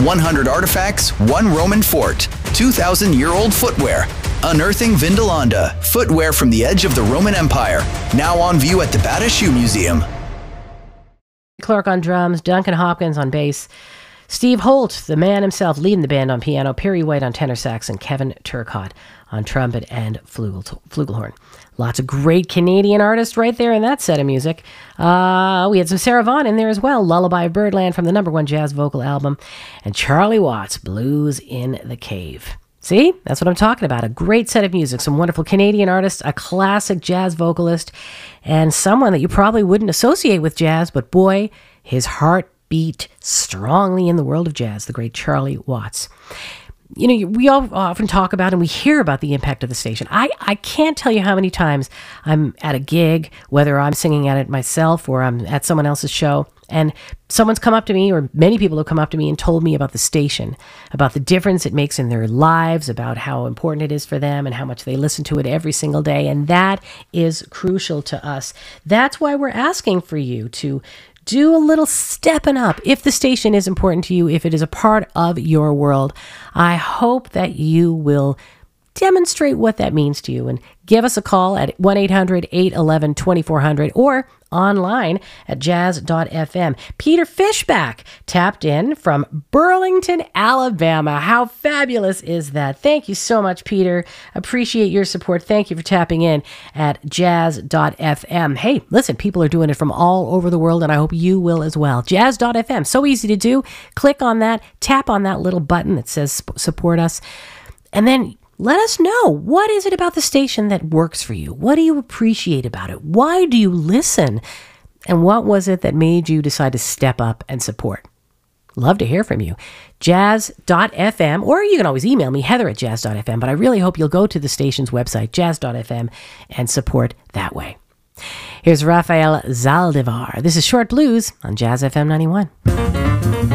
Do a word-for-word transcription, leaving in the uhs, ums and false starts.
one hundred artifacts, one Roman fort, two thousand year old footwear. Unearthing Vindolanda, footwear from the edge of the Roman Empire. Now on view at the Bata Shoe Museum. Clark on drums, Duncan Hopkins on bass, Steve Holt, the man himself, leading the band on piano, Perry White on tenor sax, and Kevin Turcotte on trumpet and flugel, flugelhorn. Lots of great Canadian artists right there in that set of music. Uh, we had some Sarah Vaughan in there as well, Lullaby of Birdland from the number one jazz vocal album, and Charlie Watts, Blues in the Cave. See? That's what I'm talking about. A great set of music. Some wonderful Canadian artists, a classic jazz vocalist, and someone that you probably wouldn't associate with jazz, but boy, his heart beat strongly in the world of jazz, the great Charlie Watts. You know, we all often talk about and we hear about the impact of the station. I, I can't tell you how many times I'm at a gig, whether I'm singing at it myself or I'm at someone else's show, and someone's come up to me, or many people have come up to me and told me about the station, about the difference it makes in their lives, about how important it is for them and how much they listen to it every single day. And that is crucial to us. That's why we're asking for you to do a little stepping up. If the station is important to you, if it is a part of your world, I hope that you will demonstrate what that means to you and give us a call at one eight hundred, eight one one, two four zero zero or online at jazz dot f m. Peter Fishback tapped in from Burlington, Alabama. How fabulous is that? Thank you so much, Peter. Appreciate your support. Thank you for tapping in at jazz dot f m. Hey, listen, people are doing it from all over the world, and I hope you will as well. jazz dot f m. So easy to do. Click on that. Tap on that little button that says support us. And then let us know, what is it about the station that works for you? What do you appreciate about it? Why do you listen? And what was it that made you decide to step up and support? Love to hear from you. jazz dot f m, or you can always email me, Heather at jazz dot f m, but I really hope you'll go to the station's website, jazz dot f m, and support that way. Here's Rafael Zaldivar. This is Short Blues on Jazz F M ninety-one.